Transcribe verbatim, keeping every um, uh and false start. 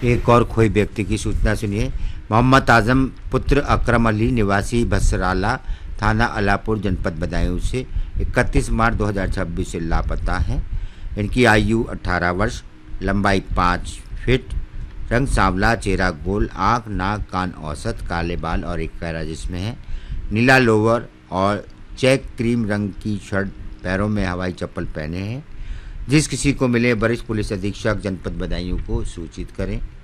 एक और खोए व्यक्ति की सूचना सुनिए। मोहम्मद आजम पुत्र अकरम अली निवासी भसराला थाना अलापुर जनपद बदायूं से इकतीस मार्च दो हज़ार छब्बीस से लापता हैं। इनकी आयु अठारह वर्ष, लंबाई पाँच फीट, रंग सांवला, चेहरा गोल, आँख नाक कान औसत, काले बाल और एक पैरा जिसमें है, नीला लोवर और चेक क्रीम रंग की शर्ट, पैरों में हवाई चप्पल पहने हैं। जिस किसी को मिले वरिष्ठ पुलिस अधीक्षक जनपद बदायूं को सूचित करें।